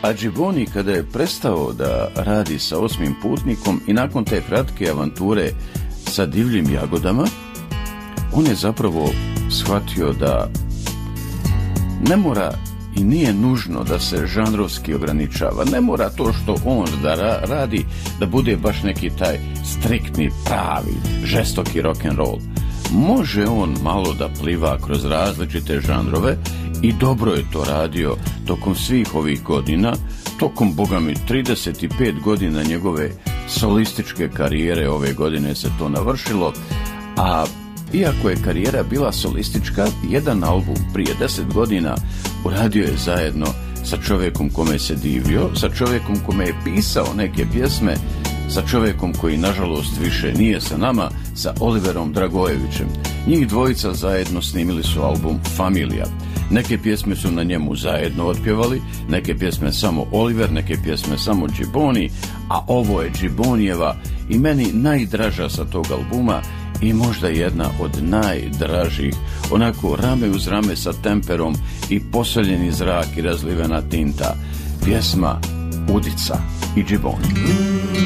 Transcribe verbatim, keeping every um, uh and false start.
A Džiboni kada je prestao da radi sa Osmim putnikom i nakon te kratke avanture sa Divljim jagodama, on je zapravo shvatio da ne mora i nije nužno da se žanrovski ograničava. Ne mora to što on da ra- radi da bude baš neki taj striktni, pravi, žestoki rock'n'roll. Može on malo da pliva kroz različite žanrove i dobro je to radio tokom svih ovih godina, tokom, boga mi, trideset pet godina njegove solističke karijere. Ove godine se to navršilo, a iako je karijera bila solistička, jedan album prije deset godina uradio je zajedno sa čovjekom kome se divio, sa čovjekom kome je pisao neke pjesme, sa čovjekom koji nažalost više nije sa nama, sa Oliverom Dragojevićem. Njih dvojica zajedno snimili su album Familija. Neke pjesme su na njemu zajedno otpjevali, neke pjesme samo Oliver, neke pjesme samo Džiboni, a ovo je Džibonijeva i meni najdraža sa tog albuma i možda jedna od najdražih, onako rame uz rame sa temperom i posoljeni zrak i razlivena tinta, pjesma Udica i Džiboni.